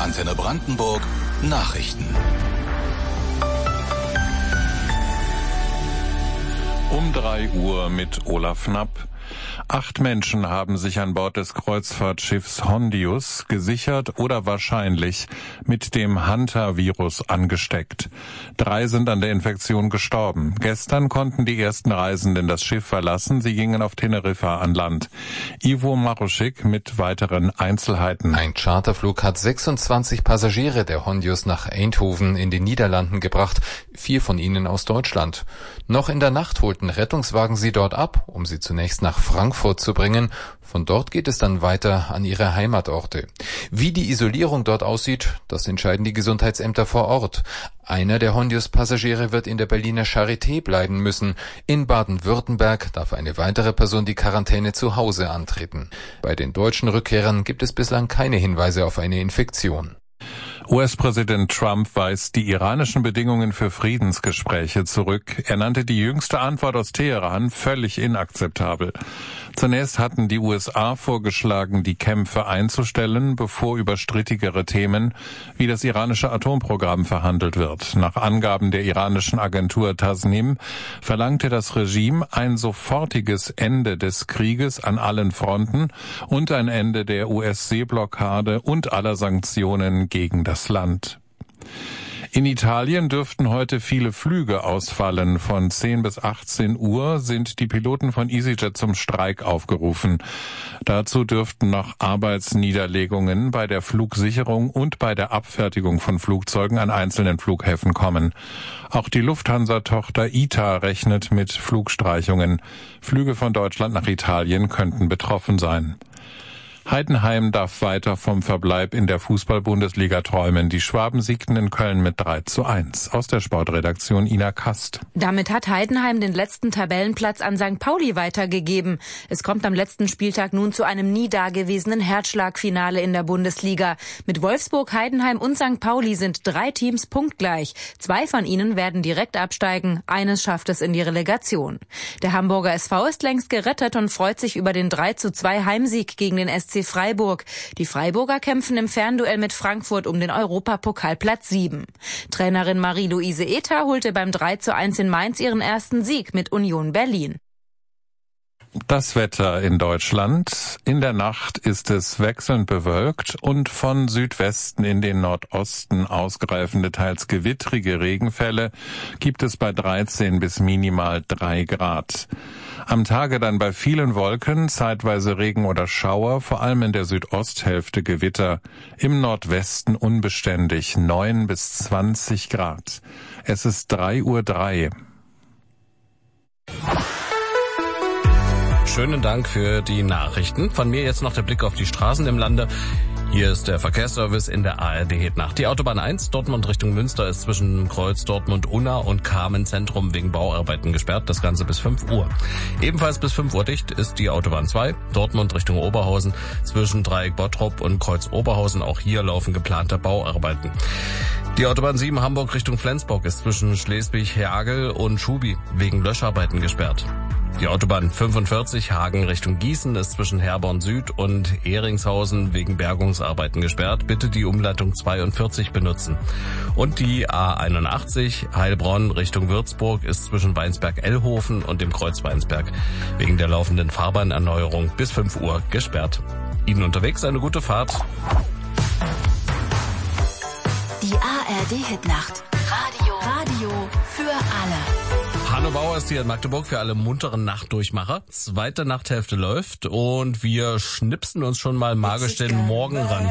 Antenne Brandenburg Nachrichten. Um 3 Uhr mit Olaf Knapp. 8 Menschen haben sich an Bord des Kreuzfahrtschiffs Hondius gesichert oder wahrscheinlich mit dem Hanta-Virus angesteckt. 3 sind an der Infektion gestorben. Gestern konnten die ersten Reisenden das Schiff verlassen. Sie gingen auf Teneriffa an Land. Ivo Maruschik mit weiteren Einzelheiten. Ein Charterflug hat 26 Passagiere der Hondius nach Eindhoven in den Niederlanden gebracht, 4 von ihnen aus Deutschland. Noch in der Nacht holten Rettungswagen sie dort ab, um sie zunächst nach Frankfurt zu bringen. Von dort geht es dann weiter an ihre Heimatorte. Wie die Isolierung dort aussieht, das entscheiden die Gesundheitsämter vor Ort. Einer der Hondius-Passagiere wird in der Berliner Charité bleiben müssen. In Baden-Württemberg darf eine weitere Person die Quarantäne zu Hause antreten. Bei den deutschen Rückkehrern gibt es bislang keine Hinweise auf eine Infektion. US-Präsident Trump weist die iranischen Bedingungen für Friedensgespräche zurück. Er nannte die jüngste Antwort aus Teheran völlig inakzeptabel. Zunächst hatten die USA vorgeschlagen, die Kämpfe einzustellen, bevor über strittigere Themen wie das iranische Atomprogramm verhandelt wird. Nach Angaben der iranischen Agentur Tasnim verlangte das Regime ein sofortiges Ende des Krieges an allen Fronten und ein Ende der US-Seeblockade und aller Sanktionen gegen das Land. In Italien dürften heute viele Flüge ausfallen. Von 10 bis 18 Uhr sind die Piloten von EasyJet zum Streik aufgerufen. Dazu dürften noch Arbeitsniederlegungen bei der Flugsicherung und bei der Abfertigung von Flugzeugen an einzelnen Flughäfen kommen. Auch die Lufthansa-Tochter ITA rechnet mit Flugstreichungen. Flüge von Deutschland nach Italien könnten betroffen sein. Heidenheim darf weiter vom Verbleib in der Fußball-Bundesliga träumen. Die Schwaben siegten in Köln mit 3:1. Aus der Sportredaktion Ina Kast. Damit hat Heidenheim den letzten Tabellenplatz an St. Pauli weitergegeben. Es kommt am letzten Spieltag nun zu einem nie dagewesenen Herzschlagfinale in der Bundesliga. Mit Wolfsburg, Heidenheim und St. Pauli sind 3 Teams punktgleich. 2 von ihnen werden direkt absteigen. Eines schafft es in die Relegation. Der Hamburger SV ist längst gerettet und freut sich über den 3:2 Heimsieg gegen den SC Freiburg. Die Freiburger kämpfen im Fernduell mit Frankfurt um den Europapokalplatz 7. Trainerin Marie-Louise Ether holte beim 3:1 in Mainz ihren ersten Sieg mit Union Berlin. Das Wetter in Deutschland. In der Nacht ist es wechselnd bewölkt und von Südwesten in den Nordosten ausgreifende, teils gewittrige Regenfälle gibt es bei 13 bis minimal 3 Grad. Am Tage dann bei vielen Wolken, zeitweise Regen oder Schauer, vor allem in der Südosthälfte Gewitter, im Nordwesten unbeständig 9 bis 20 Grad. Es ist 3:03 Uhr. Schönen Dank für die Nachrichten. Von mir jetzt noch der Blick auf die Straßen im Lande. Hier ist der Verkehrsservice in der ARD-Nacht. Die Autobahn 1 Dortmund Richtung Münster ist zwischen Kreuz Dortmund-Unna und Kamenz-Zentrum wegen Bauarbeiten gesperrt. Das Ganze bis 5 Uhr. Ebenfalls bis 5 Uhr dicht ist die Autobahn 2 Dortmund Richtung Oberhausen zwischen Dreieck Bottrop und Kreuz Oberhausen. Auch hier laufen geplante Bauarbeiten. Die Autobahn 7 Hamburg Richtung Flensburg ist zwischen Schleswig-Hergel und Schubi wegen Löscharbeiten gesperrt. Die Autobahn 45 Hagen Richtung Gießen ist zwischen Herborn Süd und Ehringshausen wegen Bergungsarbeiten gesperrt. Bitte die Umleitung 42 benutzen. Und die A81 Heilbronn Richtung Würzburg ist zwischen Weinsberg-Ellhofen und dem Kreuz Weinsberg wegen der laufenden Fahrbahnerneuerung bis 5 Uhr gesperrt. Ihnen unterwegs eine gute Fahrt. Die ARD-Hitnacht. Radio für alle. Hanno Bauer ist hier in Magdeburg für alle munteren Nachtdurchmacher. Zweite Nachthälfte läuft und wir schnipsen uns schon mal magisch den Morgen ran.